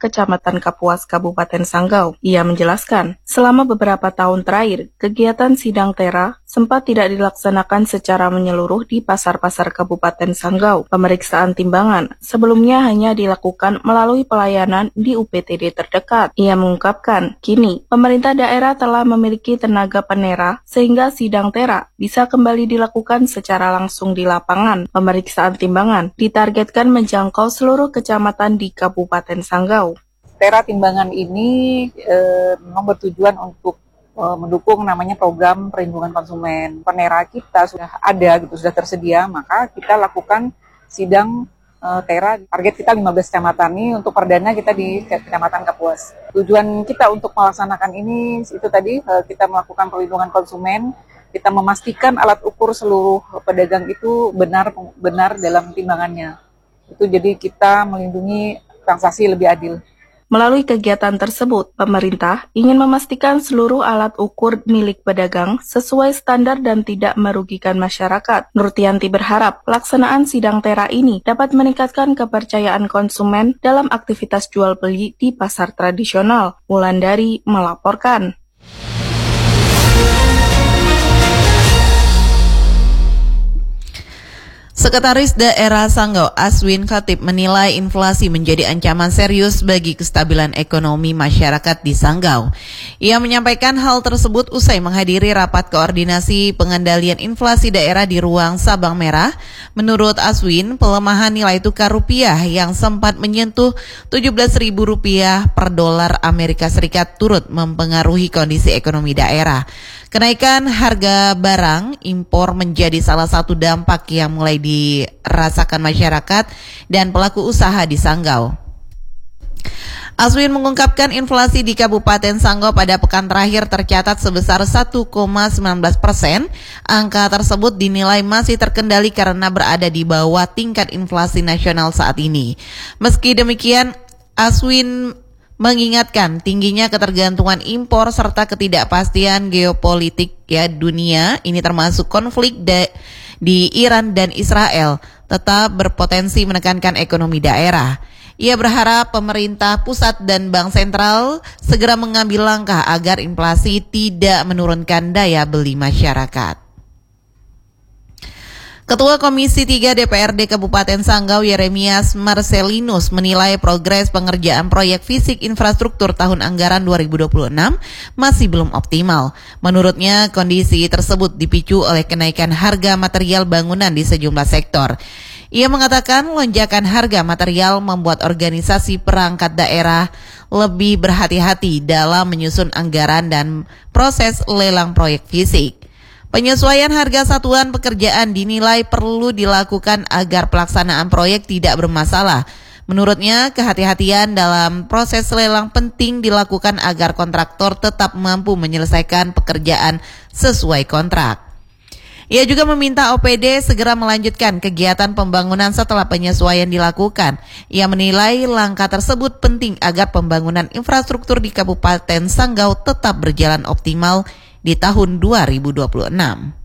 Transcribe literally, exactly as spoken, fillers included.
Kecamatan Kapuas, Kabupaten Sanggau. Ia menjelaskan, selama beberapa tahun terakhir, kegiatan sidang tera sempat tidak dilaksanakan secara menyeluruh di pasar-pasar Kabupaten Sanggau. Pemeriksaan timbangan sebelumnya hanya dilakukan melalui pelayanan di U P T D terdekat. Ia mengungkapkan, kini pemerintah daerah telah memiliki tenaga penera sehingga sidang tera bisa kembali dilakukan secara langsung di lapangan. Pemeriksaan timbangan ditargetkan menjangkau seluruh kecamatan di Kabupaten Sanggau. Tera timbangan ini eh, memang bertujuan untuk mendukung namanya program perlindungan konsumen. Penera kita sudah ada gitu, sudah tersedia, maka kita lakukan sidang uh, tera. Target kita lima belas kecamatan ini, untuk perdana kita di Kecamatan Kapuas. Tujuan kita untuk melaksanakan ini itu tadi uh, kita melakukan perlindungan konsumen, kita memastikan alat ukur seluruh pedagang itu benar benar dalam timbangannya. Itu jadi kita melindungi transaksi lebih adil. Melalui kegiatan tersebut, pemerintah ingin memastikan seluruh alat ukur milik pedagang sesuai standar dan tidak merugikan masyarakat. Nurtianti berharap pelaksanaan sidang tera ini dapat meningkatkan kepercayaan konsumen dalam aktivitas jual beli di pasar tradisional. Wulandari melaporkan. Sekretaris Daerah Sanggau Aswin Khatib menilai inflasi menjadi ancaman serius bagi kestabilan ekonomi masyarakat di Sanggau. Ia menyampaikan hal tersebut usai menghadiri rapat koordinasi pengendalian inflasi daerah di ruang Sabang Merah. Menurut Aswin, pelemahan nilai tukar rupiah yang sempat menyentuh tujuh belas ribu rupiah per dolar Amerika Serikat turut mempengaruhi kondisi ekonomi daerah. Kenaikan harga barang impor menjadi salah satu dampak yang mulai dirasakan masyarakat dan pelaku usaha di Sanggau. Aswin mengungkapkan inflasi di Kabupaten Sanggau pada pekan terakhir tercatat sebesar satu koma sembilan belas persen. Angka tersebut dinilai masih terkendali karena berada di bawah tingkat inflasi nasional saat ini. Meski demikian, Aswin mengingatkan tingginya ketergantungan impor serta ketidakpastian geopolitik ya dunia, ini termasuk konflik de, di Iran dan Israel, tetap berpotensi menekankan ekonomi daerah. Ia berharap pemerintah pusat dan bank sentral segera mengambil langkah agar inflasi tidak menurunkan daya beli masyarakat. Ketua Komisi tiga D P R D Kabupaten Sanggau Yeremias Marcelinus menilai progres pengerjaan proyek fisik infrastruktur tahun anggaran dua ribu dua puluh enam masih belum optimal. Menurutnya, kondisi tersebut dipicu oleh kenaikan harga material bangunan di sejumlah sektor. Ia mengatakan lonjakan harga material membuat organisasi perangkat daerah lebih berhati-hati dalam menyusun anggaran dan proses lelang proyek fisik. Penyesuaian harga satuan pekerjaan dinilai perlu dilakukan agar pelaksanaan proyek tidak bermasalah. Menurutnya, kehati-hatian dalam proses lelang penting dilakukan agar kontraktor tetap mampu menyelesaikan pekerjaan sesuai kontrak. Ia juga meminta O P D segera melanjutkan kegiatan pembangunan setelah penyesuaian dilakukan. Ia menilai langkah tersebut penting agar pembangunan infrastruktur di Kabupaten Sanggau tetap berjalan optimal di tahun dua ribu dua puluh enam.